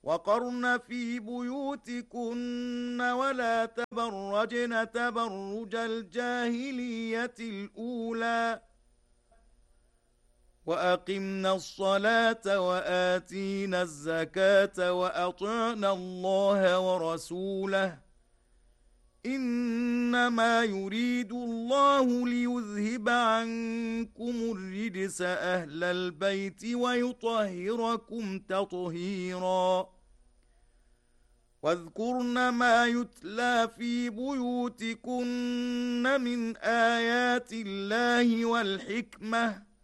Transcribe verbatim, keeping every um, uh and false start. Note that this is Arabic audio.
وقرن في بيوتكن ولا تبرجن تبرج الجاهلية الأولى وأقمنا الصلاة وآتينا الزكاة وأطعنا الله ورسوله إنما يريد الله ليذهب عنكم الرجس أهل البيت ويطهركم تطهيرا واذكرن ما يتلى في بيوتكن من آيات الله والحكمة